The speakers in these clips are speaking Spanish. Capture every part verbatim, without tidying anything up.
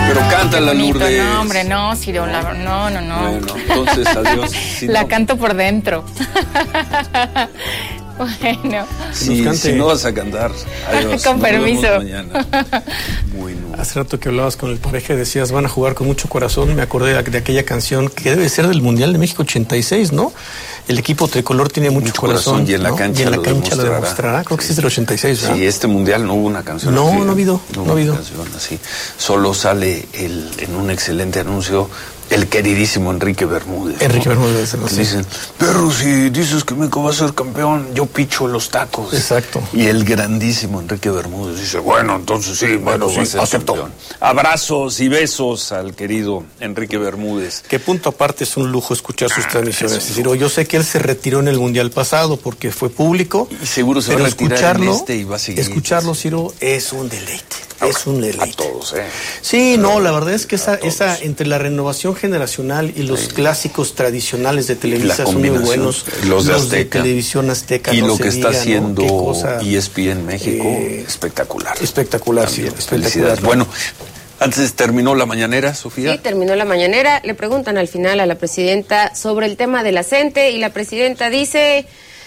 Pero cántala, Lourdes. No, hombre, no, Ciro, no, la, no, no, no. Bueno, entonces, adiós. Si la no, canto por dentro. Bueno. Si, si no vas a cantar, adiós. Con permiso. Mañana. Bueno. Hace rato que hablabas con el pareja y decías, van a jugar con mucho corazón. Me acordé de, de aquella canción que debe ser del Mundial de México ochenta y seis, ¿no? El equipo tricolor tiene mucho, mucho corazón, corazón y en la ¿no? cancha, y en la lo, cancha demostrará. lo demostrará. Creo que sí es del ochenta y seis, ¿verdad? Sí, este Mundial no hubo una canción no, así. No, no ha habido, no, no ha habido. Canción así. Solo sale el, en un excelente anuncio el queridísimo Enrique Bermúdez. Enrique ¿no? Bermúdez. No sé. Dicen, pero si dices que México va a ser campeón, yo picho los tacos. Exacto. Y el grandísimo Enrique Bermúdez dice, bueno, entonces sí, bueno, sí, va a ser acepto. campeón. Abrazos y besos al querido Enrique Bermúdez. Que punto aparte es un lujo escuchar sus ah, transmisiones. Es decir, yo sé que él se retiró en el Mundial pasado porque fue público. Y seguro se pero va a retirar escucharlo, en este y va a seguir. Escucharlo, Ciro, es un deleite. Es un deleite. A todos, ¿eh? Sí, pero, no, la verdad es que esa, esa entre la renovación generacional y los sí. clásicos tradicionales de Televisa son muy buenos. Los de los Azteca. De Televisión Azteca. Y no lo que diga, está haciendo ¿no? cosa, E S P N México, eh, espectacular. Espectacular, sí, espectacular. Bueno, antes terminó la mañanera, Sofía. Sí, terminó la mañanera. Le preguntan al final a la presidenta sobre el tema de la CENTE y la presidenta dice,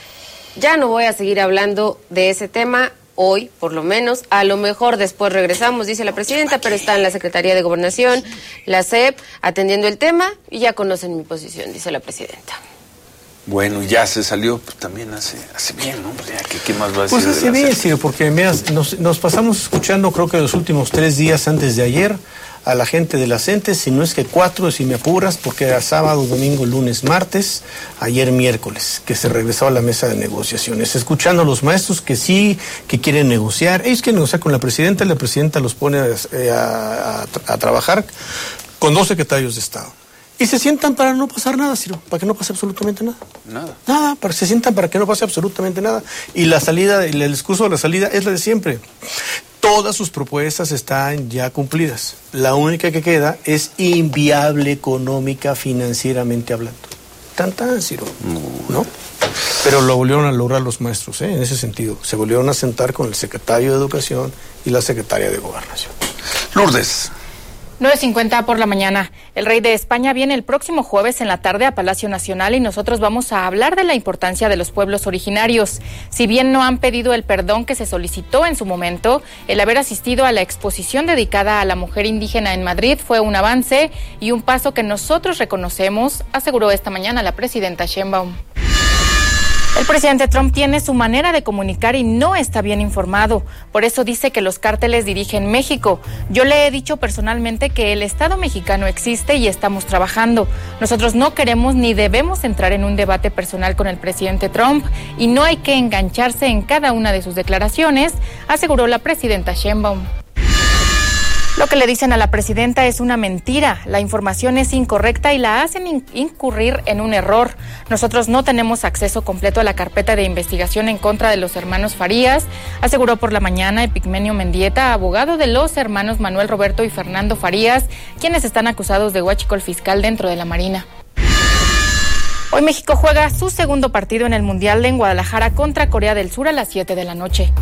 ya no voy a seguir hablando de ese tema. Hoy, por lo menos, a lo mejor después regresamos, dice la presidenta, pero está en la Secretaría de Gobernación, la C E P, atendiendo el tema y ya conocen mi posición, dice la presidenta. Bueno, ya se salió, pues también hace, hace bien, ¿no? ¿Qué, qué más va a decir? Pues hace bien, sí, porque mira, nos, nos pasamos escuchando, creo que los últimos tres días antes de ayer, a la gente de la CENTE, si no es que cuatro, si me apuras, porque era sábado, domingo, lunes, martes, ayer miércoles, que se regresó a la mesa de negociaciones, escuchando a los maestros que sí, que quieren negociar, ellos quieren negociar con la presidenta, y la presidenta los pone a, a, a, a trabajar con dos secretarios de Estado. Y se sientan para no pasar nada, Ciro, para que no pase absolutamente nada. Nada. Nada, para, se sientan para que no pase absolutamente nada. Y la salida, el discurso de la salida es la de siempre. Todas sus propuestas están ya cumplidas. La única que queda es inviable económica, financieramente hablando. Tan tan, Ciro, ¿no? Pero lo volvieron a lograr los maestros, ¿eh? En ese sentido. Se volvieron a sentar con el secretario de Educación y la secretaria de Gobernación. Lourdes. nueve cincuenta por la mañana. El rey de España viene el próximo jueves en la tarde a Palacio Nacional y nosotros vamos a hablar de la importancia de los pueblos originarios. Si bien no han pedido el perdón que se solicitó en su momento, el haber asistido a la exposición dedicada a la mujer indígena en Madrid fue un avance y un paso que nosotros reconocemos, aseguró esta mañana la presidenta Sheinbaum. El presidente Trump tiene su manera de comunicar y no está bien informado. Por eso dice que los cárteles dirigen México. Yo le he dicho personalmente que el Estado mexicano existe y estamos trabajando. Nosotros no queremos ni debemos entrar en un debate personal con el presidente Trump y no hay que engancharse en cada una de sus declaraciones, aseguró la presidenta Sheinbaum. Lo que le dicen a la presidenta es una mentira, la información es incorrecta y la hacen incurrir en un error. Nosotros no tenemos acceso completo a la carpeta de investigación en contra de los hermanos Farías, aseguró por la mañana Epigmenio Mendieta, abogado de los hermanos Manuel Roberto y Fernando Farías, quienes están acusados de huachicol fiscal dentro de la Marina. Hoy México juega su segundo partido en el Mundial en Guadalajara contra Corea del Sur a las siete de la noche.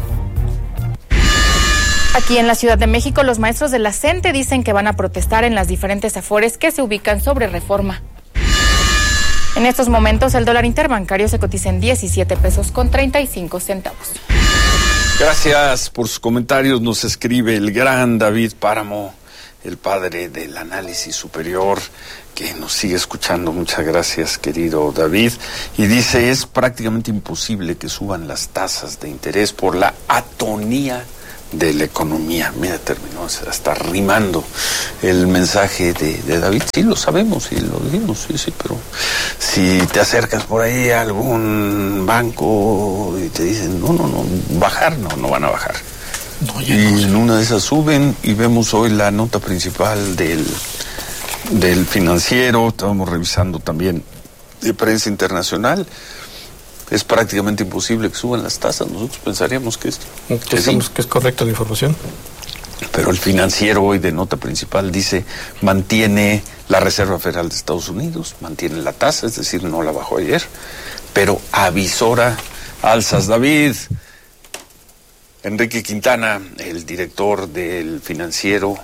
Aquí en la Ciudad de México, los maestros de la CENTE dicen que van a protestar en las diferentes afores que se ubican sobre Reforma. En estos momentos, el dólar interbancario se cotiza en diecisiete pesos con treinta y cinco centavos. Gracias por sus comentarios. Nos escribe el gran David Páramo, el padre del análisis superior, que nos sigue escuchando. Muchas gracias, querido David. Y dice, es prácticamente imposible que suban las tasas de interés por la atonía de la economía. Mira, terminó hasta rimando el mensaje de, de David. Sí, lo sabemos, sí, lo dijimos, sí, sí, pero si te acercas por ahí a algún banco y te dicen, no, no, no, bajar, no, no van a bajar. No, y no, en una de esas suben y vemos hoy la nota principal del, del Financiero. Estábamos revisando también de prensa internacional. Es prácticamente imposible que suban las tasas. Nosotros pensaríamos que es, que, sí. que es correcta la información. Pero el Financiero hoy de nota principal dice, mantiene la Reserva Federal de Estados Unidos, mantiene la tasa, es decir, no la bajó ayer, pero avisora alzas. David, Enrique Quintana, el director del Financiero,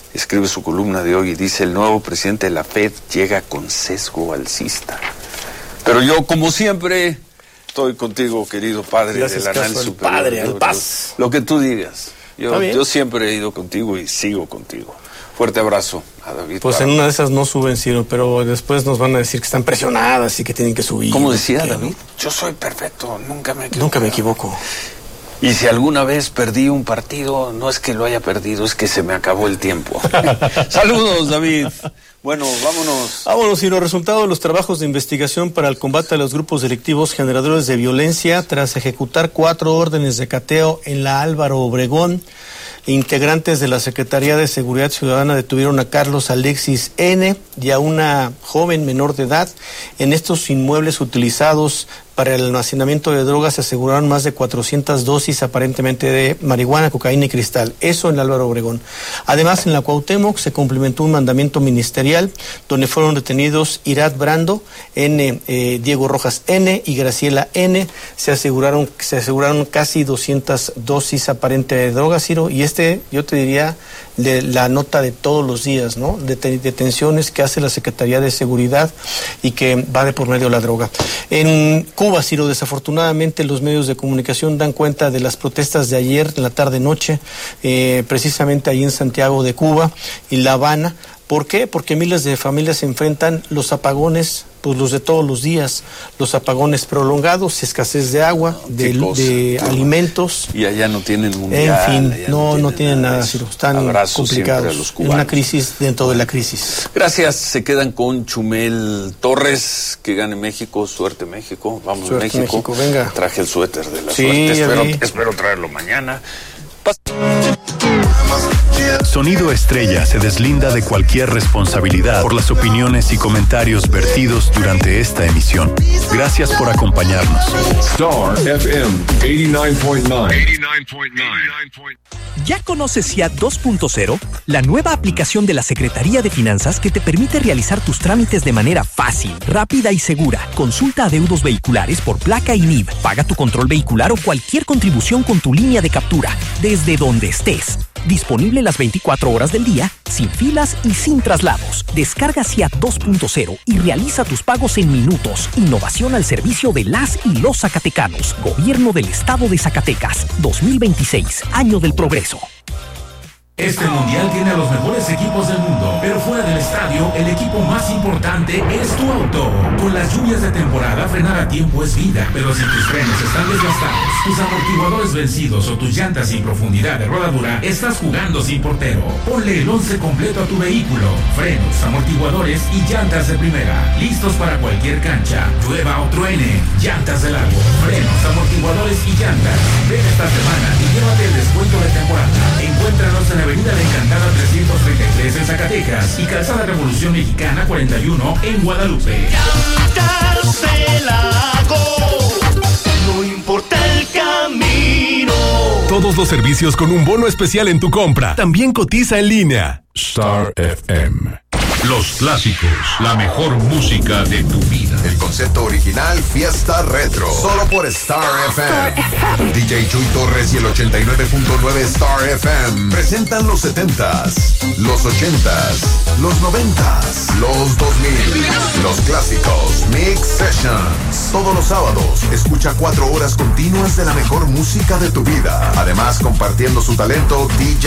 escribe su columna de hoy y dice: el nuevo presidente de la Fed llega con sesgo alcista. Pero yo, como siempre, estoy contigo, querido padre del análisis superior. Padre, al paz. Lo que tú digas. Yo, yo siempre he ido contigo y sigo contigo. Fuerte abrazo a David. Pues Páramo. En una de esas no suben, Ciro, pero después nos van a decir que están presionadas y que tienen que subir. ¿Cómo decía que, David? Yo soy perfecto, nunca me equivoco. Nunca me equivoco. Y si alguna vez perdí un partido, no es que lo haya perdido, es que se me acabó el tiempo. Saludos, David. Bueno, vámonos. Vámonos, y los resultados de los trabajos de investigación para el combate a los grupos delictivos generadores de violencia tras ejecutar cuatro órdenes de cateo en la Álvaro Obregón. Integrantes de la Secretaría de Seguridad Ciudadana detuvieron a Carlos Alexis N. y a una joven menor de edad. En estos inmuebles utilizados para el almacenamiento de drogas se aseguraron más de cuatrocientas dosis aparentemente de marihuana, cocaína y cristal. Eso en Álvaro Obregón. Además, en la Cuauhtémoc se cumplimentó un mandamiento ministerial donde fueron detenidos Irat Brando N, eh, Diego Rojas N y Graciela N. Se aseguraron, se aseguraron casi doscientas dosis aparente de drogas, Ciro, y este, yo te diría, de la nota de todos los días, ¿no? De detenciones que hace la Secretaría de Seguridad y que va de por medio de la droga. En Cuba, Ciro, desafortunadamente los medios de comunicación dan cuenta de las protestas de ayer, en la tarde-noche, eh, precisamente ahí en Santiago de Cuba y La Habana. ¿Por qué? Porque miles de familias se enfrentan los apagones, pues los de todos los días, los apagones prolongados, escasez de agua, de, de alimentos. Y allá no tienen mundial. En fin, no, no tienen nada, Ciro, están complicados, en una crisis dentro bueno. de la crisis. Gracias, se quedan con Chumel Torres, que gane México, suerte México, vamos suerte México. México, venga. Traje el suéter de la sí, suerte, espero, espero traerlo mañana. Pas Sonido Estrella se deslinda de cualquier responsabilidad por las opiniones y comentarios vertidos durante esta emisión. Gracias por acompañarnos. Star F M ochenta y nueve punto nueve. ¿Ya conoces SIAT dos punto cero? La nueva aplicación de la Secretaría de Finanzas que te permite realizar tus trámites de manera fácil, rápida y segura. Consulta adeudos vehiculares por placa y N I V. Paga tu control vehicular o cualquier contribución con tu línea de captura, desde donde estés. Disponible las veinticuatro horas del día, sin filas y sin traslados. Descarga SIAT dos punto cero y realiza tus pagos en minutos. Innovación al servicio de las y los zacatecanos. Gobierno del Estado de Zacatecas. dos mil veintiséis, año del progreso. Este mundial tiene a los mejores equipos del mundo, pero fuera del estadio, el equipo más importante es tu auto. Con las lluvias de temporada, frenar a tiempo es vida, pero si tus frenos están desgastados, tus amortiguadores vencidos o tus llantas sin profundidad de rodadura, estás jugando sin portero. Ponle el once completo a tu vehículo. Frenos, amortiguadores y llantas de primera. Listos para cualquier cancha. Llueva o truene. Llantas de largo, frenos, amortiguadores y llantas. Ven esta semana y llévate el descuento de temporada. Encuéntranos en la Avenida La Encantada trescientos treinta y tres en Zacatecas y Calzada Revolución Mexicana cuarenta y uno en Guadalupe. No importa el camino. Todos los servicios con un bono especial en tu compra. También cotiza en línea. Star F M. Los clásicos, la mejor música de tu vida. El concepto original Fiesta Retro. Solo por Star F M. D J Chuy Torres y el ochenta y nueve punto nueve Star F M presentan los setentas, los ochentas, los noventas, los dos mil, los clásicos Mix Sessions. Todos los sábados, escucha cuatro horas continuas de la mejor música de tu vida. Además, compartiendo su talento, D J